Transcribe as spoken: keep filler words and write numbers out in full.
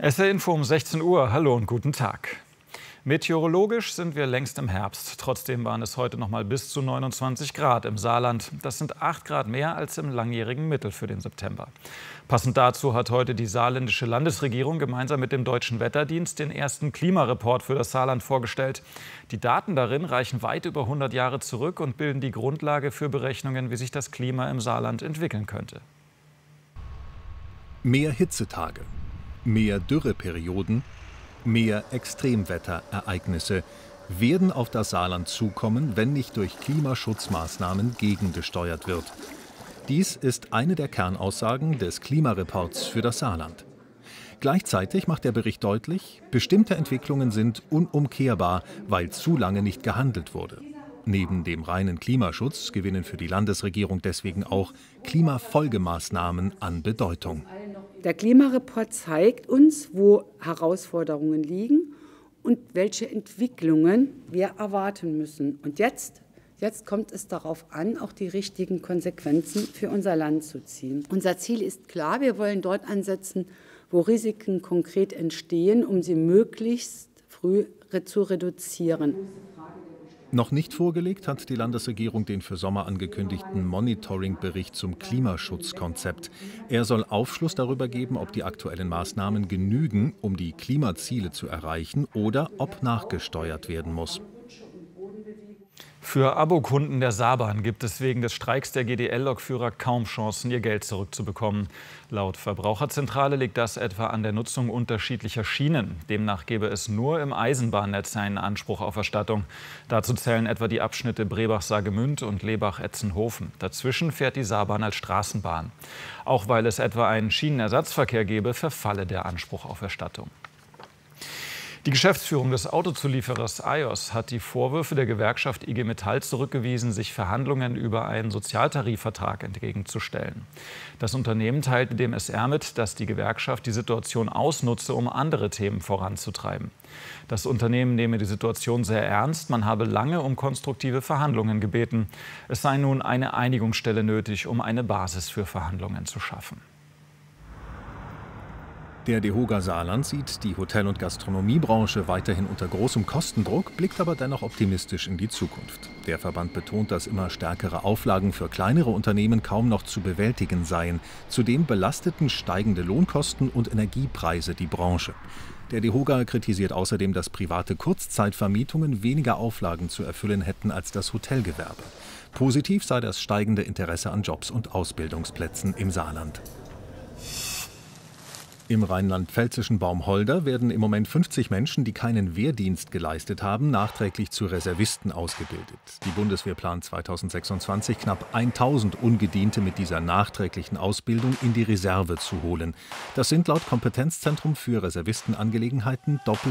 S R-Info um sechzehn Uhr. Hallo und guten Tag. Meteorologisch sind wir längst im Herbst. Trotzdem waren es heute noch mal bis zu neunundzwanzig Grad im Saarland. Das sind acht Grad mehr als im langjährigen Mittel für den September. Passend dazu hat heute die saarländische Landesregierung gemeinsam mit dem Deutschen Wetterdienst den ersten Klimareport für das Saarland vorgestellt. Die Daten darin reichen weit über hundert Jahre zurück und bilden die Grundlage für Berechnungen, wie sich das Klima im Saarland entwickeln könnte. Mehr Hitzetage, mehr Dürreperioden, mehr Extremwetterereignisse werden auf das Saarland zukommen, wenn nicht durch Klimaschutzmaßnahmen gegengesteuert wird. Dies ist eine der Kernaussagen des Klimareports für das Saarland. Gleichzeitig macht der Bericht deutlich, bestimmte Entwicklungen sind unumkehrbar, weil zu lange nicht gehandelt wurde. Neben dem reinen Klimaschutz gewinnen für die Landesregierung deswegen auch Klimafolgemaßnahmen an Bedeutung. Der Klimareport zeigt uns, wo Herausforderungen liegen und welche Entwicklungen wir erwarten müssen. Und jetzt, jetzt kommt es darauf an, auch die richtigen Konsequenzen für unser Land zu ziehen. Unser Ziel ist klar, wir wollen dort ansetzen, wo Risiken konkret entstehen, um sie möglichst früh zu reduzieren. Noch nicht vorgelegt hat die Landesregierung den für Sommer angekündigten Monitoring-Bericht zum Klimaschutzkonzept. Er soll Aufschluss darüber geben, ob die aktuellen Maßnahmen genügen, um die Klimaziele zu erreichen, oder ob nachgesteuert werden muss. Für Abokunden der Saarbahn gibt es wegen des Streiks der G D L-Lokführer kaum Chancen, ihr Geld zurückzubekommen. Laut Verbraucherzentrale liegt das etwa an der Nutzung unterschiedlicher Schienen. Demnach gäbe es nur im Eisenbahnnetz einen Anspruch auf Erstattung. Dazu zählen etwa die Abschnitte Brebach-Saargemünd und Lebach-Etzenhofen. Dazwischen fährt die Saarbahn als Straßenbahn. Auch weil es etwa einen Schienenersatzverkehr gäbe, verfalle der Anspruch auf Erstattung. Die Geschäftsführung des Autozulieferers I O S hat die Vorwürfe der Gewerkschaft I G Metall zurückgewiesen, sich Verhandlungen über einen Sozialtarifvertrag entgegenzustellen. Das Unternehmen teilte dem S R mit, dass die Gewerkschaft die Situation ausnutze, um andere Themen voranzutreiben. Das Unternehmen nehme die Situation sehr ernst, man habe lange um konstruktive Verhandlungen gebeten. Es sei nun eine Einigungsstelle nötig, um eine Basis für Verhandlungen zu schaffen. Der DEHOGA Saarland sieht die Hotel- und Gastronomiebranche weiterhin unter großem Kostendruck, blickt aber dennoch optimistisch in die Zukunft. Der Verband betont, dass immer stärkere Auflagen für kleinere Unternehmen kaum noch zu bewältigen seien. Zudem belasteten steigende Lohnkosten und Energiepreise die Branche. Der DEHOGA kritisiert außerdem, dass private Kurzzeitvermietungen weniger Auflagen zu erfüllen hätten als das Hotelgewerbe. Positiv sei das steigende Interesse an Jobs und Ausbildungsplätzen im Saarland. Im rheinland-pfälzischen Baumholder werden im Moment fünfzig Menschen, die keinen Wehrdienst geleistet haben, nachträglich zu Reservisten ausgebildet. Die Bundeswehr plant zweitausendsechsundzwanzig knapp tausend Ungediente mit dieser nachträglichen Ausbildung in die Reserve zu holen. Das sind laut Kompetenzzentrum für Reservistenangelegenheiten doppelt